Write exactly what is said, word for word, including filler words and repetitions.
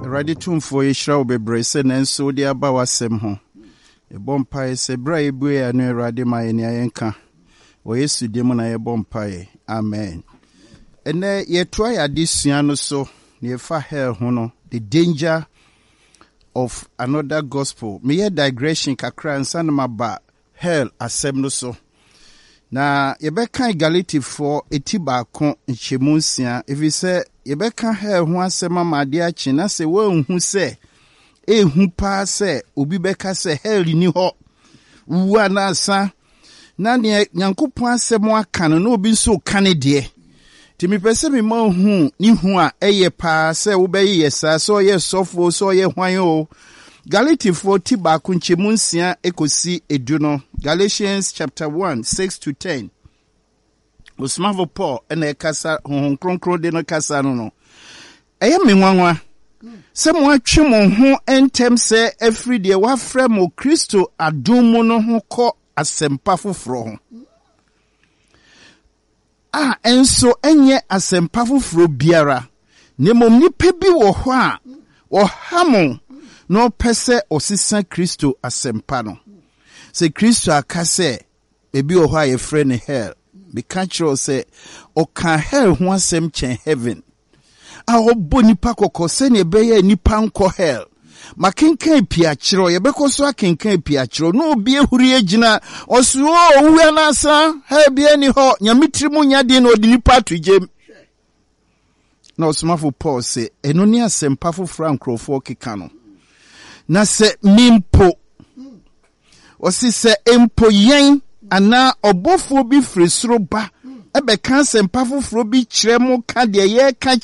Ready to for a shroud be bracing and so the abawa sem ho. A bompire se brave boy and a radi my enka. O yes to demona a bompire. Amen. And there ye try a disiano so near far hell hono the danger of another gospel. Me a digression kakra and sanama ba hell asem so. Na yebeka Galati for etiba kon nchemunsia if you say yebeka hell ho asema made achi na se wo hu se ehu pa se obi beka se hell ni ho wu na sa na ne Nyankopon asem aka no na obi nso kane de ti mi pese mi ma hu ni hu a eye pa se wo be yesa so ye sofo so ye hwan o Galati for tiba kon nchemunsia ekosi edu no Galatians chapter one, six to ten. Osmavo Paul and a casa hon kronkro de no casa no no. Eye me nwanwa. Se mo atwe mo ho entem se every day wa frɛ mo Kristo adom mo no ho kɔ asempa foforo ho. Ah enso enye asempa foforo biara. Ne mom nipa bi wo ho a wo hamo no pese osisa Kristo asempa no. Se Kristo akase ebi o ha ye friend hell be control say o kan hell ho asem chen heaven a obo nipa kokko se ne be ye nipa nko hell makenkan pia kiro ye be ko so akenkan pia kiro no obi ehuri agina oso o wu anasa ha bia ni ho nyamitri mu nyade na odi nipa to jem na osmafo Paul say eno ni asem pafo frankrofo keka no na se mimpo Osi se empo yen ana obofo bi firi soro ba ebe kan se mpafoforo bi kire mu ka de ye ka